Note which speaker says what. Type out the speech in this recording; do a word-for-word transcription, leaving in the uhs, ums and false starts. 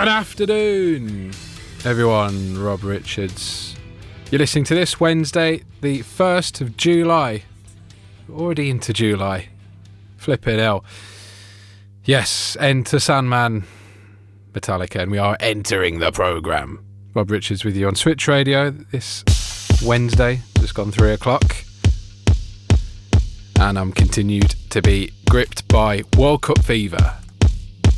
Speaker 1: Good afternoon, everyone. Rob Richards. You're listening to this Wednesday, the first of July. Already into July. Flipping hell. Yes, Enter Sandman, Metallica, and we are entering the programme. Rob Richards with you on Switch Radio this Wednesday, just gone three o'clock. And I'm continued to be gripped by World Cup fever.